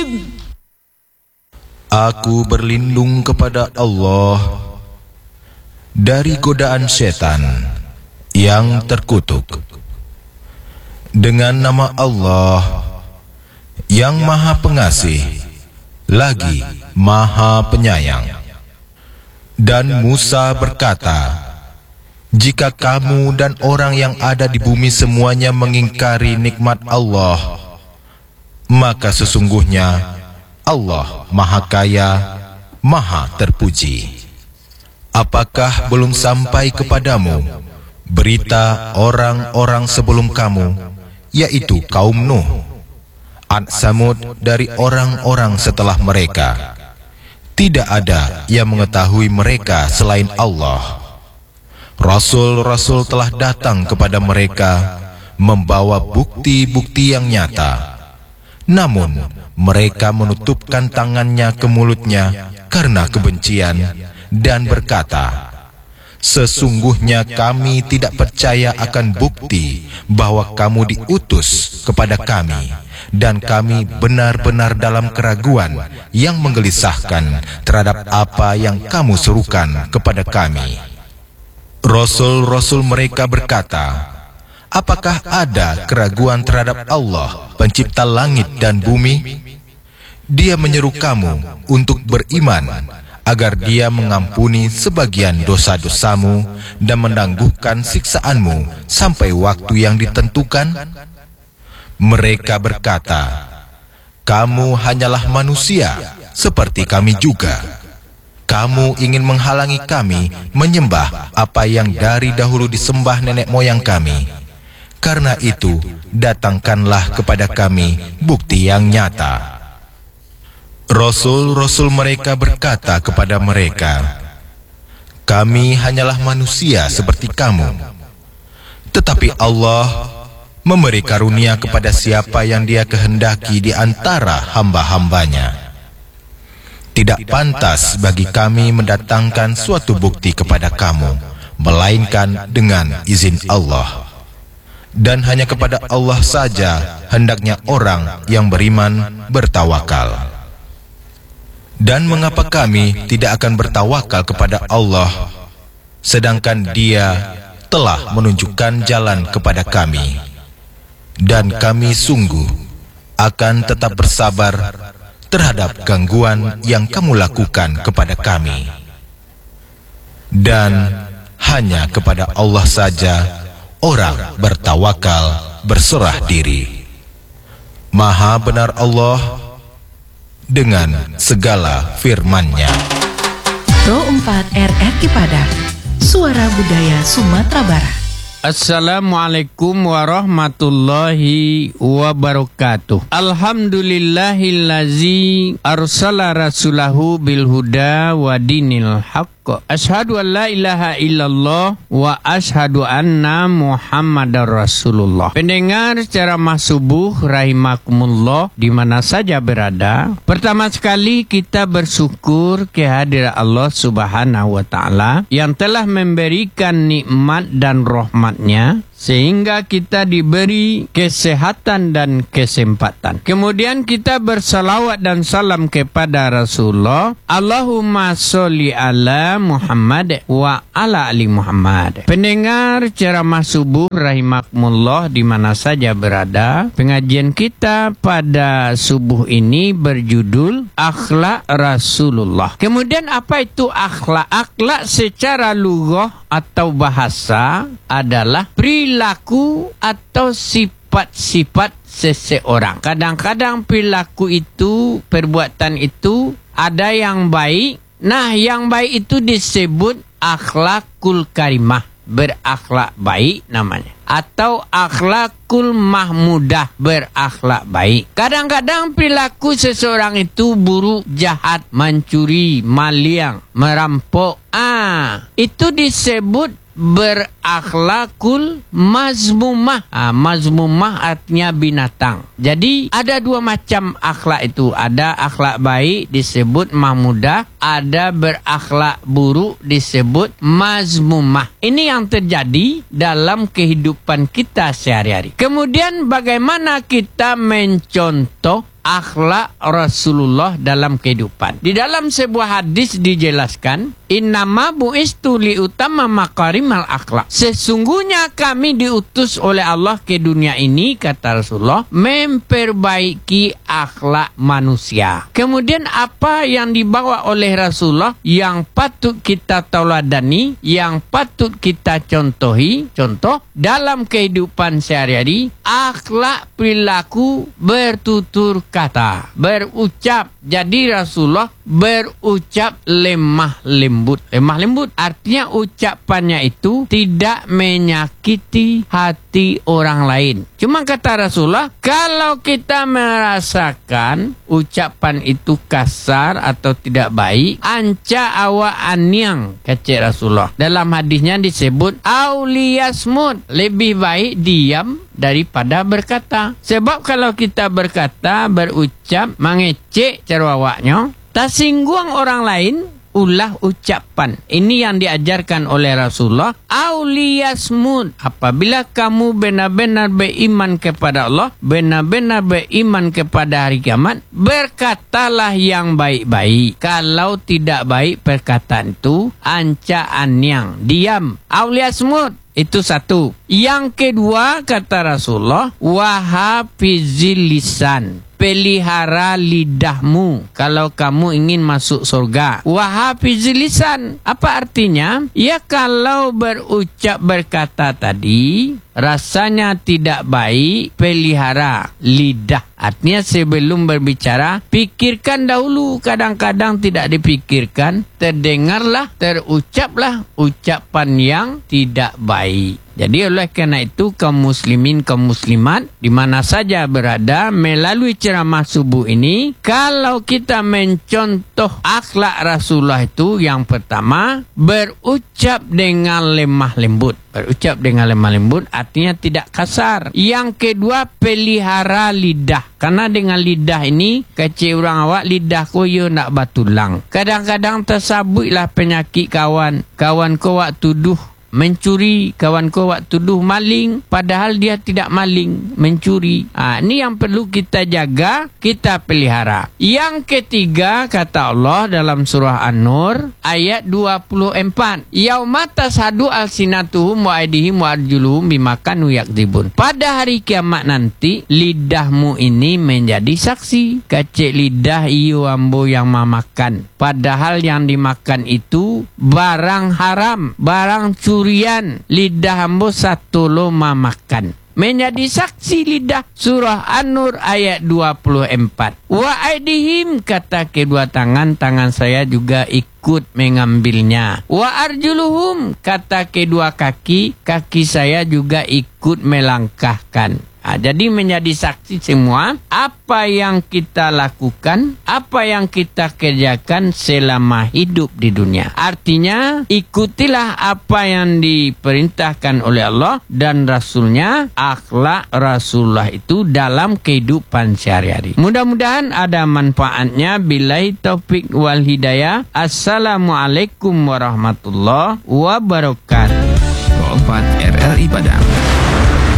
Aku berlindung kepada Allah dari godaan setan yang terkutuk. Dengan nama Allah yang Maha Pengasih lagi Maha Penyayang. Dan Musa berkata, jika kamu dan orang yang ada di bumi semuanya mengingkari nikmat Allah, maka sesungguhnya Allah Maha Kaya, Maha Terpuji. Apakah belum sampai kepadamu berita orang-orang sebelum kamu, yaitu kaum Nuh, Ad Samud dari orang-orang setelah mereka? Tidak ada yang mengetahui mereka selain Allah. Rasul-rasul telah datang kepada mereka membawa bukti-bukti yang nyata. Namun mereka menutupkan tangannya ke mulutnya karena kebencian dan berkata, sesungguhnya kami tidak percaya akan bukti bahwa kamu diutus kepada kami, dan kami benar-benar dalam keraguan yang menggelisahkan terhadap apa yang kamu serukan kepada kami. Rasul-rasul mereka berkata, apakah ada keraguan terhadap Allah, pencipta langit dan bumi? Dia menyeru kamu untuk beriman, agar Dia mengampuni sebagian dosa-dosamu dan menangguhkan siksaanmu sampai waktu yang ditentukan. Mereka berkata, kamu hanyalah manusia seperti kami juga. Kamu ingin menghalangi kami menyembah apa yang dari dahulu disembah nenek moyang kami. Karena itu, datangkanlah kepada kami bukti yang nyata. Rasul-rasul mereka berkata kepada mereka, kami hanyalah manusia seperti kamu. Tetapi Allah memberi karunia kepada siapa yang Dia kehendaki di antara hamba-hambanya. Tidak pantas bagi kami mendatangkan suatu bukti kepada kamu, melainkan dengan izin Allah. Dan hanya kepada Allah saja hendaknya orang yang beriman bertawakal. Dan mengapa kami tidak akan bertawakal kepada Allah, sedangkan Dia telah menunjukkan jalan kepada kami? Dan kami sungguh akan tetap bersabar terhadap gangguan yang kamu lakukan kepada kami. Dan hanya kepada Allah saja orang bertawakal berserah diri. Maha benar Allah dengan segala firman-Nya. Pro 4 RRI Padang, Suara Budaya Sumatera Barat. Assalamualaikum warahmatullahi wabarakatuh. Alhamdulillahillazi arsala rasulahu bil huda wa dinil haqq. Asyhadu an la ilaha illallah wa asyhadu anna Muhammadar Rasulullah. Pendengar ceramah subuh rahimakumullah di mana saja berada. Pertama sekali kita bersyukur kehadirat Allah Subhanahu wa taala yang telah memberikan nikmat dan rahmat-Nya sehingga kita diberi kesehatan dan kesempatan. Kemudian kita bersalawat dan salam kepada Rasulullah. Allahumma sholli ala Muhammad wa ala ali Muhammad. Pendengar ceramah subuh rahimakumullah di mana saja berada. Pengajian kita pada subuh ini berjudul Akhlak Rasulullah. Kemudian apa itu akhlak? Akhlak secara lughah atau bahasa adalah perilaku atau sifat-sifat seseorang. Kadang-kadang perilaku itu, perbuatan itu ada yang baik. Nah, yang baik itu disebut akhlakul karimah, berakhlak baik namanya. Atau akhlakul mahmudah, berakhlak baik. Kadang-kadang perilaku seseorang itu buruk, jahat, mencuri, maling, merampok. Itu disebut berakhlakul mazmumah. Mazmumah artinya binatang. Jadi ada dua macam akhlak itu. Ada akhlak baik disebut mahmudah, ada berakhlak buruk disebut mazmumah. Ini yang terjadi dalam kehidupan kita sehari-hari. Kemudian bagaimana kita mencontoh akhlak Rasulullah dalam kehidupan. Di dalam sebuah hadis dijelaskan, innama bu'istu liutama makarimal akhlak. Sesungguhnya kami diutus oleh Allah ke dunia ini, kata Rasulullah, memperbaiki akhlak manusia. Kemudian apa yang dibawa oleh Rasulullah yang patut kita tauladani, yang patut kita contohi? Contoh dalam kehidupan sehari-hari, akhlak perilaku bertutur kata, berucap. Jadi Rasulullah berucap lemah lembut. Lemah lembut artinya ucapannya itu tidak menyakiti hati orang lain. Cuma kata Rasulullah, kalau kita merasakan ucapan itu kasar atau tidak baik, anca awa aniang, kata Rasulullah. Dalam hadisnya disebut auliyasmud, lebih baik diam daripada berkata. Sebab kalau kita berkata, berucap, mengecek cerawaknya, tersinggung orang lain, ulah ucapan. Ini yang diajarkan oleh Rasulullah. Auliyasmud, apabila kamu benar-benar beriman kepada Allah, benar-benar beriman kepada hari kiamat, berkatalah yang baik-baik. Kalau tidak baik perkataan itu, anca anyang, diam. Auliyasmud, itu satu. Yang kedua, kata Rasulullah, wahafizil lisan, pelihara lidahmu kalau kamu ingin masuk surga. Wahafizil lisan, apa artinya? Ya, kalau berucap berkata tadi rasanya tidak baik, pelihara lidah. Artinya sebelum berbicara, pikirkan dahulu. Kadang-kadang tidak dipikirkan, terdengarlah, terucaplah ucapan yang tidak baik. Jadi oleh karena itu, kaum muslimin, kaum muslimat, di mana saja berada, melalui ceramah subuh ini, kalau kita mencontoh akhlak Rasulullah itu, yang pertama, berucap dengan lemah lembut. Berucap dengan lemah lembut artinya tidak kasar. Yang kedua, pelihara lidah. Karena dengan lidah ini, kecil orang awak, lidah koyo nak batulang. Kadang-kadang tersabutlah penyakit kawan. Kawan kau wak tuduh mencuri, kawan kau wak tuduh maling, padahal dia tidak maling, mencuri. Ini yang perlu kita jaga, kita pelihara. Yang ketiga, kata Allah dalam surah An-Nur ayat 24, yauma tashhadu alsinatuhum wa aydihim wa arjuluhum bima kanu yakdzibun. Pada hari kiamat nanti, lidahmu ini menjadi saksi. Kecil lidah iyo ambo yang memakan, padahal yang dimakan itu barang haram, barang curian. Lidah ambo satu loma makan, menjadi saksi lidah. Surah An-Nur ayat 24. Wa aydihim, kata kedua tangan, tangan saya juga ikut mengambilnya. Wa arjuluhum, kata kedua kaki, kaki saya juga ikut melangkahkan. Jadi menjadi saksi semua apa yang kita lakukan, apa yang kita kerjakan selama hidup di dunia. Artinya, ikutilah apa yang diperintahkan oleh Allah dan Rasulnya, akhlak Rasulullah itu dalam kehidupan sehari-hari. Mudah-mudahan ada manfaatnya. Billahi taufik wal hidayah. Assalamualaikum warahmatullahi wabarakatuh. 4 RRI Padang.